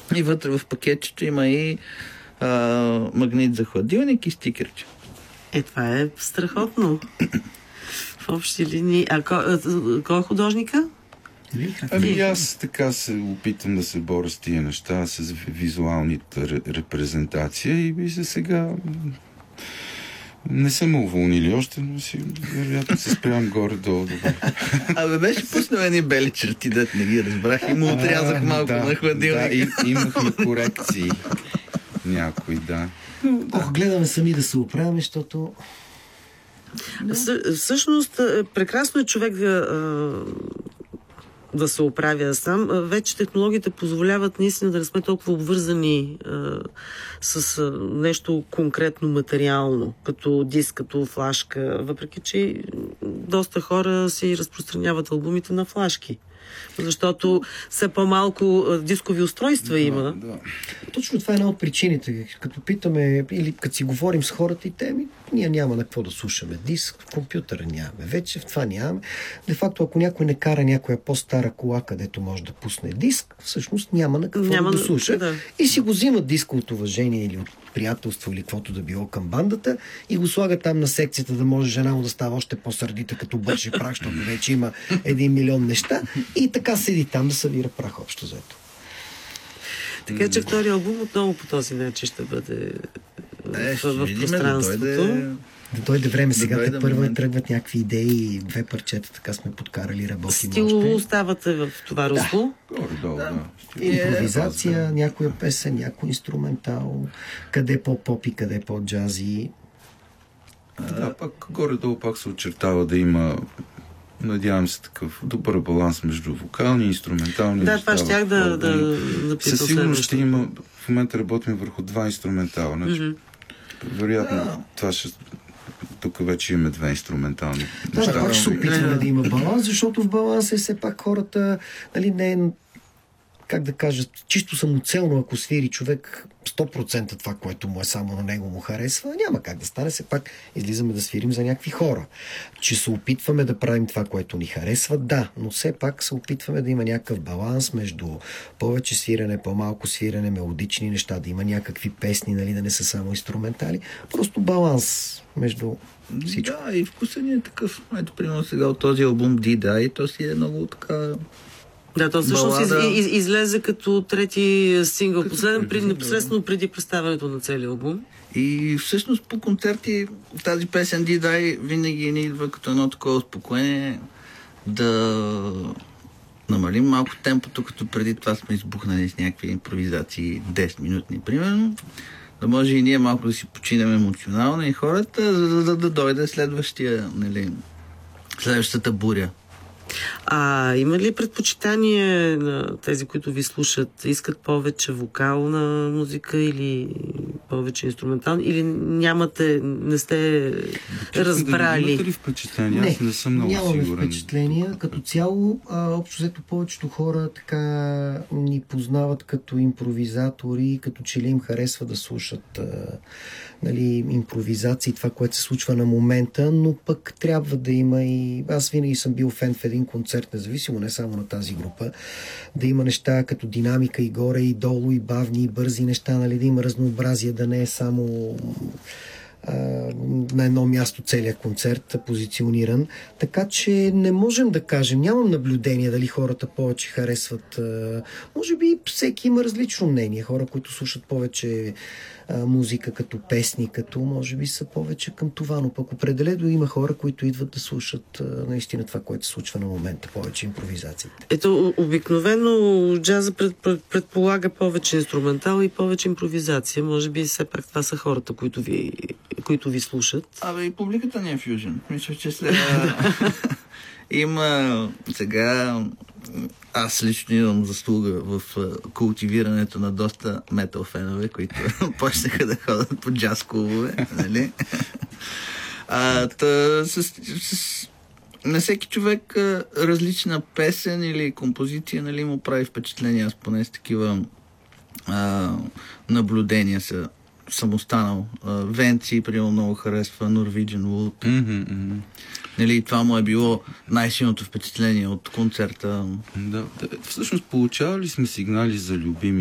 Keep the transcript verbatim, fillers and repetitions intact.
И вътре в пакетчето има и а, магнит за хладилник и стикерче. Е, това е страхотно. В общи линии. А кой е художника? Ами аз така се опитам да се боря с тия неща, с визуалната репрезентация и за сега не са ме уволнили още, но си вероятно се спрям горе-долу добре. Абе, беше пуснал едни бели черти, дет не ги разбрах и му отрязах малко да, на хладилника. Да, и, имахме корекции. Някой, да. Ох, гледаме сами да се оправяме, защото... Съ, всъщност, прекрасно е човек да, да се оправя сам. Вече технологиите позволяват наистина да не сме толкова обвързани а, с а, нещо конкретно материално, като диск, като флашка, въпреки че доста хора си разпространяват албумите на флашки. Защото все по-малко дискови устройства да, има. Да. Точно това е една от причините. Като питаме или като си говорим с хората и те, ми, ние няма на какво да слушаме диск, компютъра нямаме. Вече в това нямаме. Де факто, ако някой не кара някоя по-стара кола, където може да пусне диск, всъщност няма на какво няма да слуша. Да. И си го взимат диска от уважение или от приятелство или каквото да било към бандата и го слага там на секцията, да може жена му да става още по-сърдита, като бърже прах, защото вече има един милион неща и така седи там да събира прах общо заето. Така че втори албум отново по този начин ще бъде е, в, в видим, пространството. Да дойде, да дойде време. Сега да те първо тръгват някакви идеи, две парчета, така сме подкарали, работим Стил още. оставате в това русло? Да, горе-долу, да. да. Импровизация, някоя песен, някой инструментал, къде по-попи, къде по-джази. Да, пак горе-долу пак се очертава да има, надявам се, такъв добър баланс между вокални и инструментални. Да, това щях да, да, да питам. Със сигурност ще има, в момента работим върху два инструментала. Значи, mm-hmm. Вероятно, yeah. това ще... Тук вече имаме две инструментални да, неща. Да, пак ще се опитваме да има баланс, защото в баланс е все пак хората, нали, не е, как да кажа, чисто самоцелно, ако свири човек сто процента това, което му е само на него му харесва, няма как да стане. Все пак излизаме да свирим за някакви хора. Че се опитваме да правим това, което ни харесва, да, но все пак се опитваме да има някакъв баланс между повече свирене, по-малко свирене, мелодични неща, да има някакви песни, нали, да не са само инструментали. Просто баланс между всичко. Да, и вкусът ни е такъв. Ето, примерно сега от този албум D-Die, то си е много така... Да, то всъщност из, из, излезе като трети сингъл, като последен, преди, непосредствено преди представянето на целия албум. И всъщност по концерти тази песен D-Die винаги ни идва като едно такова успокоение да намалим малко темпото, като преди това сме избухнали с някакви импровизации десет минутни, примерно. Да може и ние малко да си починем емоционално и хората, за да, да, да дойде следващия, нали, следващата буря. А има ли предпочитание на тези, които ви слушат? Искат повече вокална музика или повече инструментална? Или нямате, не сте да, разбрали? Да, имате ли впечатление? Не, Аз не съм много нямаме сигурен. впечатления. Като цяло, а, общо взето повечето хора така ни познават като импровизатори, като че ли им харесва да слушат а, нали, импровизации, това, което се случва на момента, но пък трябва да има и... Аз винаги съм бил фен в един концерт, независимо не само на тази група, да има неща като динамика и горе, и долу, и бавни, и бързи неща, нали, да има разнообразие, да не е само а, на едно място целият концерт позициониран. Така че не можем да кажем, нямам наблюдение дали хората повече харесват. А, може би всеки има различно мнение. Хора, които слушат повече а, музика като песни, като може би са повече към това, но пък определено има хора, които идват да слушат а, наистина това, което се случва на момента, повече импровизации. Ето, обикновено джаза пред, пред, предполага повече инструментал и повече импровизация. Може би все пак това са хората, които ви, които ви слушат. Абе, и публиката не е фюжен. Мисля, че след... има сега... Аз лично имам заслуга в култивирането на доста метал фенове, които почнаха да ходят по джаз клубове, нали? А, та, с, с, на всеки човек различна песен или композиция, нали, му прави впечатление. Аз поне с такива а, наблюдения са, съм останал. Венци, примерно, много харесва, Norwegian Wood. Mm-hmm, mm-hmm. Нали, това му е било най-силното впечатление от концерта. Да, да. Всъщност получавали сме сигнали за любими